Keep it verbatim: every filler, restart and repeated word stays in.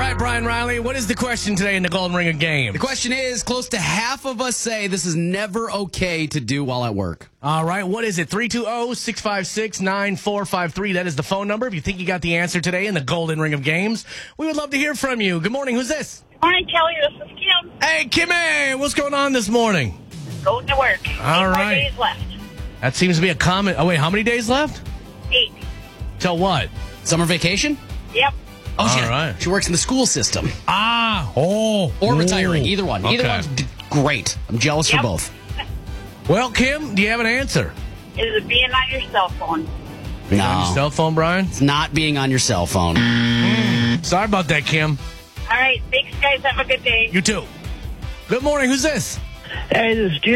right, Brian Riley, what is the question today in the Golden Ring of Games? The question is, close to half of us say this is never okay to do while at work. All right, what is it? three two zero, six five six, nine four five three. That is the phone number. If you think you got the answer today in the Golden Ring of Games, we would love to hear from you. Good morning. Who's this? Morning, Kelly. This is Kim. Hey, Kimmy. What's going on this morning? Going to work. All Eight right. more days left. That seems to be a common... Oh, wait, how many days left? Eight. Till what? Summer vacation? Yep. Oh, All she, right. she works in the school system. Ah, oh. Or Ooh. retiring. Either one. Either Okay. one's d- great. I'm jealous Yep. for both. Well, Kim, do you have an answer? Is it being on your cell phone? Being on your No. cell phone, Brian? It's not being on your cell phone. Sorry about that, Kim. All right. Thanks, guys. Have a good day. You too. Good morning. Who's this? Hey, this is Jim.